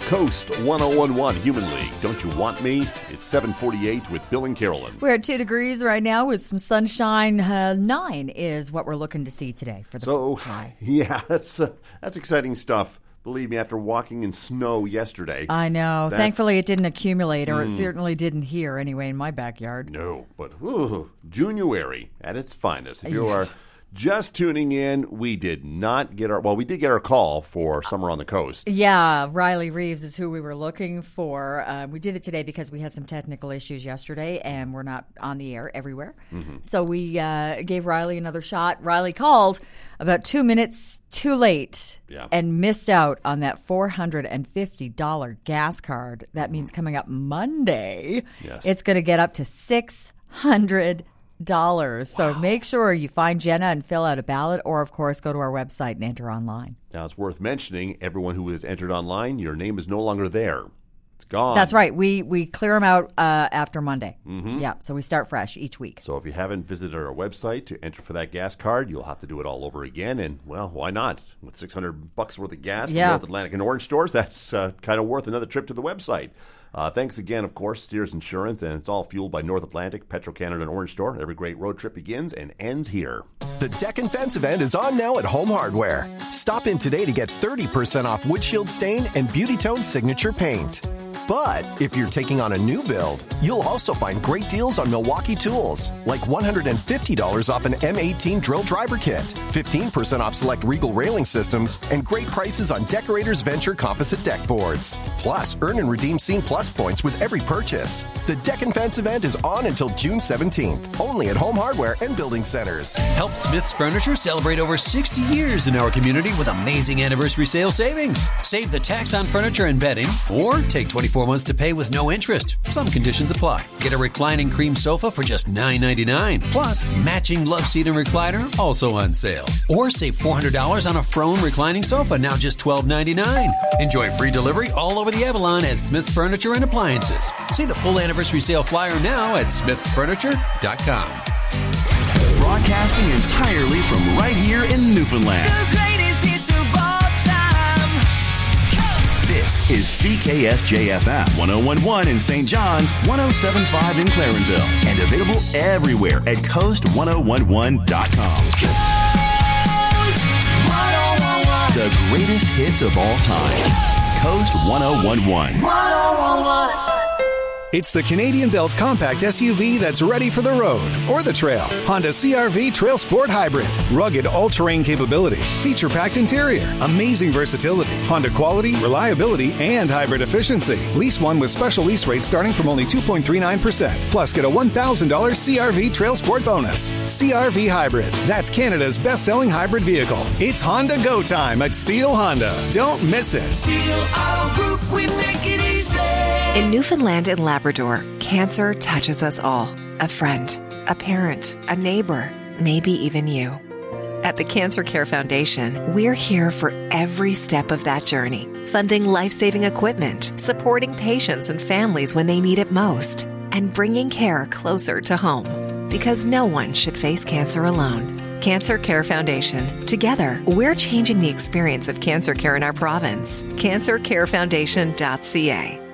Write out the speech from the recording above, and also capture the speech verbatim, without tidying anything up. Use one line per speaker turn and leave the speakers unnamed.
Coast one oh one one Human League. Don't you want me? It's seven forty-eight with Bill and Carolyn.
We're at two degrees right now with some sunshine. Uh, nine is what we're looking to see today for the
So,
high.
yeah, that's uh, that's exciting stuff. Believe me, after walking in snow yesterday.
I know.
That's-
Thankfully, it didn't accumulate, or it certainly didn't here anyway in my backyard.
No, but ooh, January at its finest. If you
Yeah.
are just tuning in, we did not get our, well, we did get our call for Summer on the Coast.
Yeah, Riley Reeves is who we were looking for. Uh, we did it today because we had some technical issues yesterday, and we're not on the air everywhere. Mm-hmm. So we uh, gave Riley another shot. Riley called about two minutes too late
Yeah.
and missed out on that four hundred fifty dollars gas card. That means coming up Monday,
Yes.
it's going to get up to six hundred dollars. So make sure you find Jenna and fill out a ballot, or, of course, go to our website and enter online.
Now, it's worth mentioning, everyone who has entered online, your name is no longer there. It's gone.
That's right. We we clear them out uh, after Monday. Mm-hmm. Yeah, so we start fresh each week.
So if you haven't visited our website to enter for that gas card, you'll have to do it all over again. And, well, why not? With six hundred bucks worth of gas from
Yeah.
North Atlantic and Orange stores, that's uh, kind of worth another trip to the website. Uh, thanks again, of course, Steers Insurance, and it's all fueled by North Atlantic, Petro-Canada, and Orange Store. Every great road trip begins and ends here.
The Deck and Fence event is on now at Home Hardware. Stop in today to get thirty percent off windshield stain and Beauty Tone signature paint. But if you're taking on a new build, you'll also find great deals on Milwaukee tools, like one hundred fifty dollars off an M eighteen drill driver kit, fifteen percent off select Regal railing systems, and great prices on Decorators Venture composite deck boards. Plus, earn and redeem Scene Plus points with every purchase. The Deck and Fence event is on until June seventeenth, only at Home Hardware and Building Centers.
Help Smith's Furniture celebrate over sixty years in our community with amazing anniversary sale savings. Save the tax on furniture and bedding, or take twenty-four months to pay with no interest. Some conditions apply. Get a reclining cream sofa for just nine ninety-nine. Plus, matching love seat and recliner also on sale. Or save four hundred dollars on a Frone reclining sofa, now just twelve ninety-nine. Enjoy free delivery all over the Avalon at Smith's Furniture and Appliances. See the full anniversary sale flyer now at smiths furniture dot com.
Broadcasting entirely from right here in Newfoundland.
The greatest hits of all time.
This is C K S J F M one oh one point one in Saint John's, one oh seven point five in Clarenville, and available everywhere at coast one oh one one dot com.
Coast one oh one one.
The greatest hits of all time. Coast one oh one one.
one oh one one.
It's the Canadian Belt compact S U V that's ready for the road or the trail. Honda C R V Trail Sport Hybrid. Rugged all-terrain capability. Feature-packed interior. Amazing versatility. Honda quality, reliability, and hybrid efficiency. Lease one with special lease rates starting from only two point three nine percent. Plus, get a one thousand dollars C R V Trail Sport bonus. C R V Hybrid. That's Canada's best-selling hybrid vehicle. It's Honda Go time at Steel Honda. Don't miss it.
Steel Auto Group, we make it easy.
In Newfoundland and Labrador, cancer touches us all. A friend, a parent, a neighbor, maybe even you. At the Cancer Care Foundation, we're here for every step of that journey, funding life-saving equipment, supporting patients and families when they need it most, and bringing care closer to home. Because no one should face cancer alone. Cancer Care Foundation. Together, we're changing the experience of cancer care in our province. cancer care foundation dot c a.